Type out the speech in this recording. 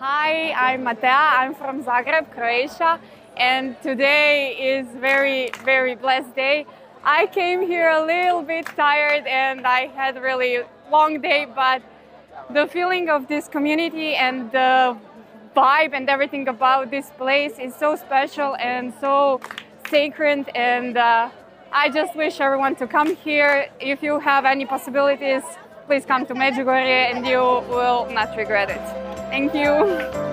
Hi, I'm Matea. I'm from Zagreb, Croatia, and today is very blessed day. I came here a little bit tired and I had a really long day, but the feeling of this community and the vibe and everything about this place is so special and so sacred, and I just wish everyone to come here. If you have any possibilities, please come to Međugorje and you will not regret it. Thank you.